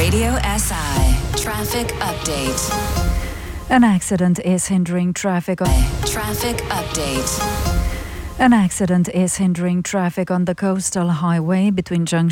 Radio SI Traffic Update. An accident is hindering traffic. Traffic update. An accident is hindering traffic on the coastal highway between junction